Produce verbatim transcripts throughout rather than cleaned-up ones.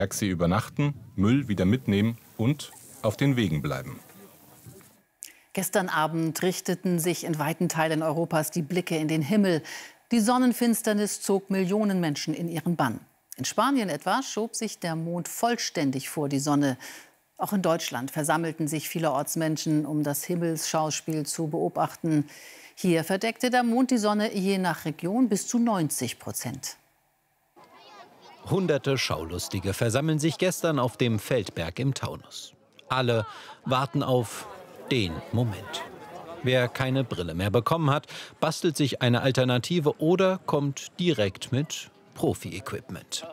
Taxi übernachten, Müll wieder mitnehmen und auf den Wegen bleiben. Gestern Abend richteten sich in weiten Teilen Europas die Blicke in den Himmel. Die Sonnenfinsternis zog Millionen Menschen in ihren Bann. In Spanien etwa schob sich der Mond vollständig vor die Sonne. Auch in Deutschland versammelten sich vielerorts Menschen, um das Himmelsschauspiel zu beobachten. Hier verdeckte der Mond die Sonne je nach Region bis zu neunzig Prozent. Hunderte Schaulustige versammeln sich gestern auf dem Feldberg im Taunus. Alle warten auf den Moment. Wer keine Brille mehr bekommen hat, bastelt sich eine Alternative oder kommt direkt mit Profi-Equipment.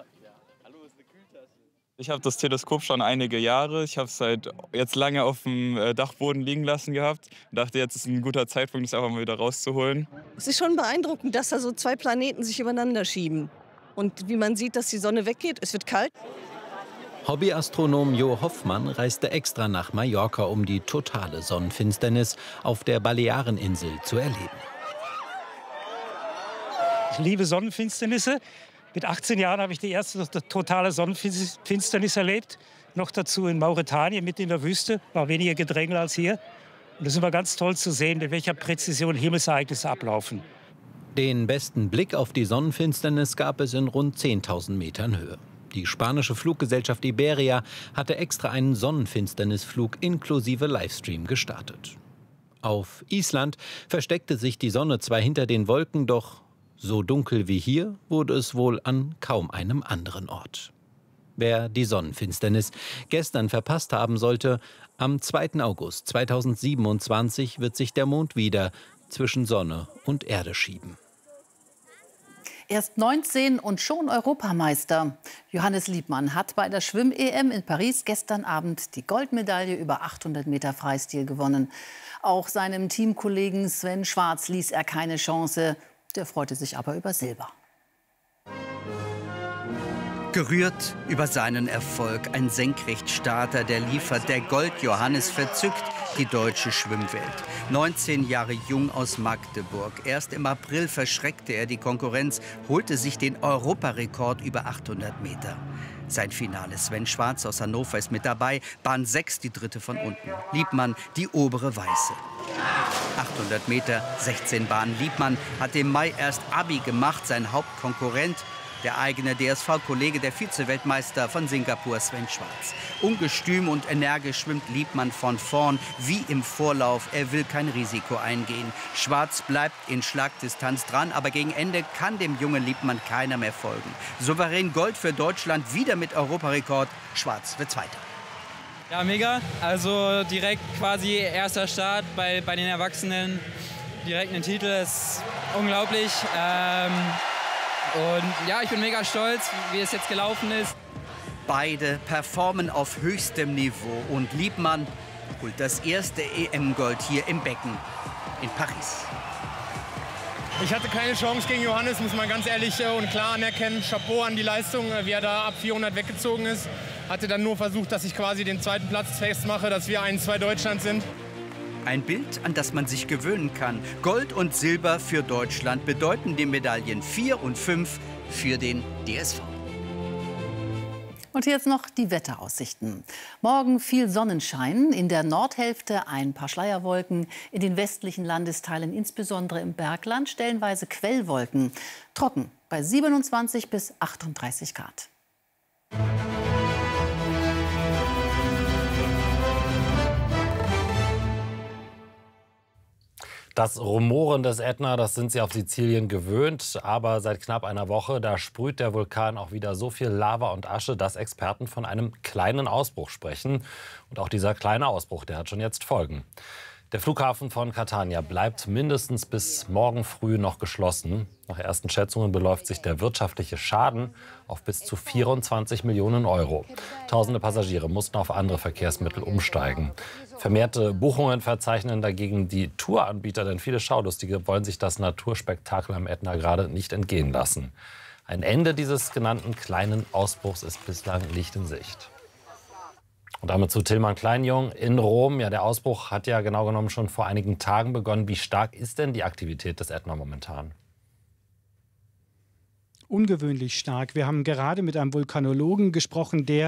Ich habe das Teleskop schon einige Jahre. Ich habe es seit jetzt lange auf dem Dachboden liegen lassen gehabt. Ich dachte, jetzt ist ein guter Zeitpunkt, es einfach mal wieder rauszuholen. Es ist schon beeindruckend, dass da so zwei Planeten sich übereinander schieben. Und wie man sieht, dass die Sonne weggeht, es wird kalt. Hobbyastronom Jo Hoffmann reiste extra nach Mallorca, um die totale Sonnenfinsternis auf der Baleareninsel zu erleben. Ich liebe Sonnenfinsternisse. Mit achtzehn Jahren habe ich die erste totale Sonnenfinsternis erlebt. Noch dazu in Mauretanien, mitten in der Wüste. War weniger Gedränge als hier. Und es ist immer ganz toll zu sehen, mit welcher Präzision Himmelsereignisse ablaufen. Den besten Blick auf die Sonnenfinsternis gab es in rund zehntausend Metern Höhe. Die spanische Fluggesellschaft Iberia hatte extra einen Sonnenfinsternisflug inklusive Livestream gestartet. Auf Island versteckte sich die Sonne zwar hinter den Wolken, doch so dunkel wie hier wurde es wohl an kaum einem anderen Ort. Wer die Sonnenfinsternis gestern verpasst haben sollte, am zweiten August zweitausendsiebenundzwanzig wird sich der Mond wieder zwischen Sonne und Erde schieben. Erst neunzehn und schon Europameister. Johannes Liebmann hat bei der Schwimm-E M in Paris gestern Abend die Goldmedaille über achthundert Meter Freistil gewonnen. Auch seinem Teamkollegen Sven Schwarz ließ er keine Chance. Der freute sich aber über Silber. Gerührt über seinen Erfolg, ein Senkrechtstarter, der liefert, der Gold Johannes verzückt die deutsche Schwimmwelt. neunzehn Jahre jung aus Magdeburg. Erst im April verschreckte er die Konkurrenz, holte sich den Europarekord über achthundert Meter. Sein Finale. Sven Schwarz aus Hannover ist mit dabei. Bahn sechs, die dritte von unten. Liebmann, die obere weiße. achthundert Meter, sechzehn Bahnen. Liebmann hat im Mai erst Abi gemacht. Sein Hauptkonkurrent, der eigene D S V-Kollege, der Vize-Weltmeister von Singapur, Sven Schwarz. Ungestüm und energisch schwimmt Liebmann von vorn, wie im Vorlauf. Er will kein Risiko eingehen. Schwarz bleibt in Schlagdistanz dran, aber gegen Ende kann dem jungen Liebmann keiner mehr folgen. Souverän Gold für Deutschland, wieder mit Europarekord. Schwarz wird Zweiter. Ja, mega. Also direkt quasi erster Start bei, bei den Erwachsenen. Direkt einen Titel, ist unglaublich. Ähm Und ja, ich bin mega stolz, wie es jetzt gelaufen ist. Beide performen auf höchstem Niveau und Liebmann holt das erste E M-Gold hier im Becken in Paris. Ich hatte keine Chance gegen Johannes, muss man ganz ehrlich und klar anerkennen. Chapeau an die Leistung, wie er da ab vierhundert weggezogen ist. Hatte dann nur versucht, dass ich quasi den zweiten Platz festmache, dass wir eins, zwei Deutschland sind. Ein Bild, an das man sich gewöhnen kann. Gold und Silber für Deutschland bedeuten die Medaillen vier und fünf für den D S V. Und jetzt noch die Wetteraussichten. Morgen viel Sonnenschein, in der Nordhälfte ein paar Schleierwolken, in den westlichen Landesteilen, insbesondere im Bergland, stellenweise Quellwolken. Trocken bei siebenundzwanzig bis achtunddreißig Grad. Das Rumoren des Ätna, das sind sie auf Sizilien gewöhnt. Aber seit knapp einer Woche, da sprüht der Vulkan auch wieder so viel Lava und Asche, dass Experten von einem kleinen Ausbruch sprechen. Und auch dieser kleine Ausbruch, der hat schon jetzt Folgen. Der Flughafen von Catania bleibt mindestens bis morgen früh noch geschlossen. Nach ersten Schätzungen beläuft sich der wirtschaftliche Schaden auf bis zu vierundzwanzig Millionen Euro. Tausende Passagiere mussten auf andere Verkehrsmittel umsteigen. Vermehrte Buchungen verzeichnen dagegen die Touranbieter, denn viele Schaulustige wollen sich das Naturspektakel am Ätna gerade nicht entgehen lassen. Ein Ende dieses genannten kleinen Ausbruchs ist bislang nicht in Sicht. Und damit zu Tilman Kleinjung in Rom. Ja, der Ausbruch hat ja genau genommen schon vor einigen Tagen begonnen. Wie stark ist denn die Aktivität des Ätna momentan? ungewöhnlich stark. Wir haben gerade mit einem Vulkanologen gesprochen, der